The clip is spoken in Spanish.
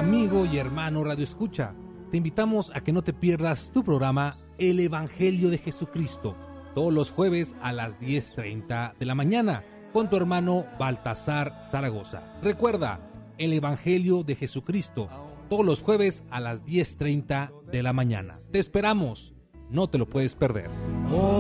Amigo y hermano Radio Escucha, te invitamos a que no te pierdas tu programa El Evangelio de Jesucristo, todos los jueves a las 10:30 de la mañana, con tu hermano Baltasar Zaragoza. Recuerda, El Evangelio de Jesucristo, todos los jueves a las 10:30 de la mañana. Te esperamos, no te lo puedes perder.